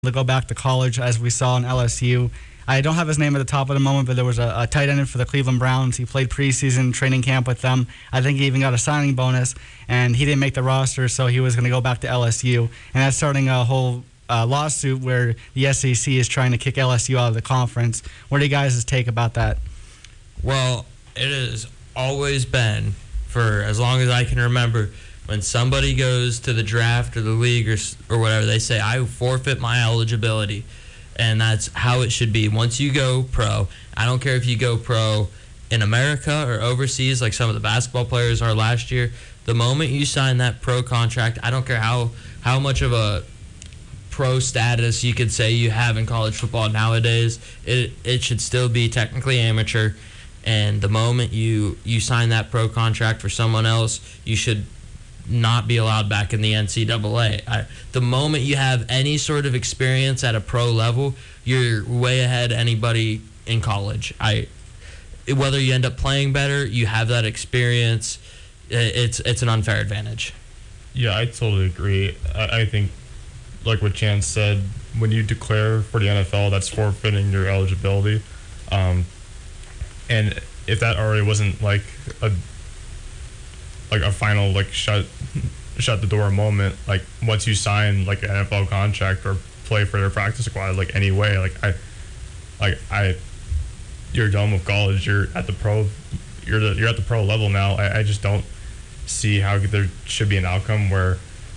to go back to college, as we saw in LSU. I don't have his name at the top of the moment, but there was a tight end for the Cleveland Browns. He played preseason training camp with them. I think he even got a signing bonus, and he didn't make the roster, so he was going to go back to LSU. And that's starting a whole lawsuit where the SEC is trying to kick LSU out of the conference. What do you guys' take about that? Well, it has always been, for as long as I can remember, when somebody goes to the draft or the league or whatever, they say, I forfeit my eligibility. And that's how it should be. Once you go pro, I don't care if you go pro in America or overseas, like some of the basketball players are last year, the moment you sign that pro contract, I don't care how much of a pro status you could say you have in college football nowadays, it should still be technically amateur. And the moment you sign that pro contract for someone else, you should not be allowed back in the NCAA. The moment you have any sort of experience at a pro level, you're way ahead of anybody in college. Whether you end up playing better, you have that experience, it's an unfair advantage. Yeah, I totally agree. I think, like what Chance said, when you declare for the NFL, that's forfeiting your eligibility. And if that already wasn't like a final shut the door moment, like once you sign like an NFL contract or play for their practice squad, like anyway, you're done with college. You're at the pro level now. I just don't see how there should be an outcome where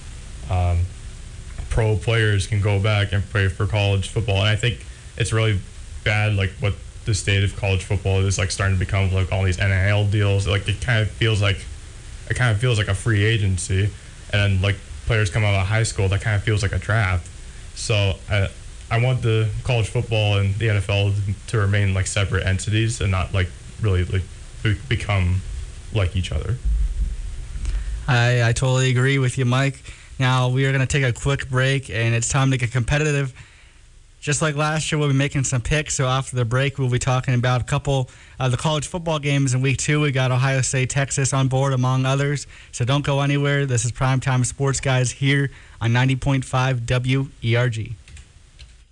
pro players can go back and play for college football. And I think it's really bad, like what the state of college football is like starting to become, like all these NIL deals. Like it kind of feels like a free agency, and then like players come out of high school, that kind of feels like a draft. So I want the college football and the NFL to remain like separate entities and not like really like become like each other. I totally agree with you, Mike. Now we are going to take a quick break, and it's time to get competitive. Just like last year, we'll be making some picks. So after the break, we'll be talking about a couple of the college football games in Week 2. We got Ohio State, Texas on board, among others. So don't go anywhere. This is Primetime Sports Guys here on 90.5 WERG.